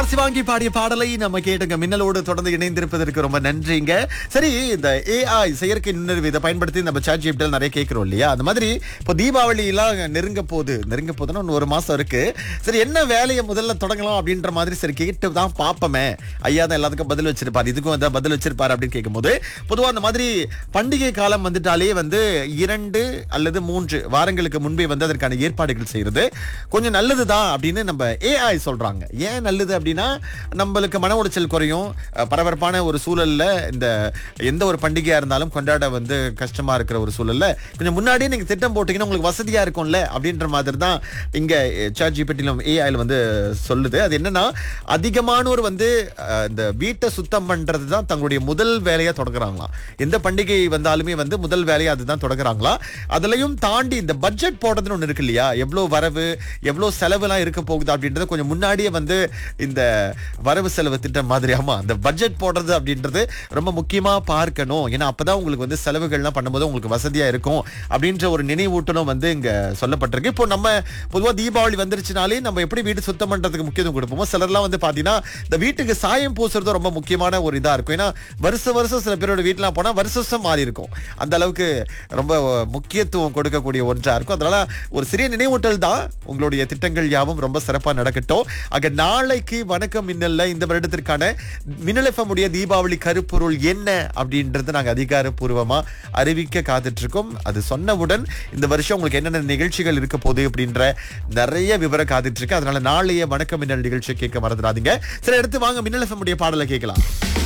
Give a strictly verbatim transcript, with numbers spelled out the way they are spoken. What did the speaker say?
சிவாங்கி பாடிய பாடலை நம்ம கேட்டுங்க. மின்னலோடு தொடர்ந்து இணைந்திருப்பதற்கு ரொம்ப நன்றிங்க. சரி, இந்த ஏஐ செயற்கை நுண்ணறிவு இதை பயன்படுத்தி நம்ம சாட் ஜிபிடி நிறைய கேட்கிறோம் இல்லையா? அந்த மாதிரி இப்போ தீபாவளி எல்லாம் நெருங்க போகுது நெருங்க போகுதுன்னா இன்னும் ஒரு மாசம் இருக்கு. சரி, என்ன வேலையை முதல்ல தொடங்கலாம் அப்படின்ற மாதிரி சரி கேட்டு தான் பார்ப்போமே. ஐயா தான் எல்லாத்துக்கும் பதில் வச்சிருப்பாரு, இதுக்கும் வந்து பதில் வச்சிருப்பாரு அப்படின்னு கேட்கும்போது, பொதுவாக அந்த மாதிரி பண்டிகை காலம் வந்துட்டாலே வந்து இரண்டு அல்லது மூன்று வாரங்களுக்கு முன்பே வந்து அதற்கான ஏற்பாடுகள் செய்யறது கொஞ்சம் நல்லதுதான் அப்படின்னு நம்ம ஏஐ சொல்றாங்க. ஏன் நல்லது அப்படின்னா, நம்மளுக்கு மன உளைச்சல் குறையும். பரபரப்பான ஒரு சூழல்ல இந்த எந்த ஒரு பண்டிகையா இருந்தாலும் கொண்டாட வந்து கஷ்டமா இருக்கிற ஒரு சூழல்ல கொஞ்சம் முன்னாடியே நீங்க திட்டம் போட்டீங்கன்னா உங்களுக்கு வசதியா இருக்கும்ல அப்படின்ற மாதிரி தான் இங்க சாட் ஜிபிடியிலும் ஏஐல வந்து சொல்லுது. அது என்னன்னா, அதிகமானோர் வந்து இந்த வீட்டை சுத்தம் பண்றது தான் தங்களுடைய முதல் வேலையா தொடங்குறாங்களாம். எந்த பண்டிகை வந்தாலுமே வந்து முதல் வேலையா அதுதான் தொடங்குறாங்களா. அதுலயும் தாண்டி இந்த பட்ஜெட் போடுறதுன்னு ஒண்ணு இருக்கு இல்லையா? எவ்வளவு வரவு எவ்வளவு செலவு எல்லாம் இருக்க போகுது அப்படின்றத கொஞ்சம் முன்னாடியே வந்து இந்த வரவு செலவு திட்டம் மாதிரி ஆமா அந்த பட்ஜெட் போடுறது அப்படின்றது ரொம்ப முக்கியமா பார்க்கணும். ஏன்னா அப்பதான் உங்களுக்கு வந்து செலவுகள்லாம் பண்ணும்போது உங்களுக்கு வசதியா இருக்கும் அப்படின்ற ஒரு நினைவூட்டலும் வந்து இங்க சொல்லப்பட்டிருக்கு. இப்போ நம்ம பொதுவா தீபாவளி வந்துருச்சுனாலே நம்ம எப்படி வீட்டு சுத்தம் பண்றதுக்கு முக்கியத்துவம் கொடுப்போமோ, சிலர்லாம் வந்து பாத்தீங்கன்னா இந்த வீட்டுக்கு சாயம் பூசுறது ரொம்ப முக்கியமான ஒரு இதா இருக்கும். ஏன்னா வருஷ வருஷம் சில பேரோட வீட்டுலாம் போனா வருஷம் மாறி இருக்கும். அந்த அளவுக்கு ரொம்ப முக்கியத்துவம் கொடுக்கக்கூடிய ஒன்றா இருக்கும். அதனால ஒரு சிறிய நினைவூட்டல் தான். உங்களுடைய திட்டங்கள் யாவும் ரொம்ப சிறப்பா நடக்கட்டும். ஆக நாளைக்கு வணக்கம் மின்னல்ல இந்த வருடத்திற்கான மின்னல் எஃப்எம் உடைய தீபாவளி கருப்பொருள் என்ன அப்படின்றது நாங்க அதிகாரப்பூர்வமா அறிவிக்க காத்துட்டு இருக்கோம். அது சொன்னவுடன் இந்த வருஷம் உங்களுக்கு என்னென்ன நிகழ்ச்சிகள் இருக்க போகுது அப்படின்ற நிறைய விவரம் காத்துட்டு இருக்கு. அதனால நாளைய வணக்கம் மின்னல் நிகழ்ச்சியை கேட்க மறந்துடாதீங்க. சரி, எடுத்து வாங்க மின்னல் எஃப்எம் உடைய பாடலை கேட்கலாம்.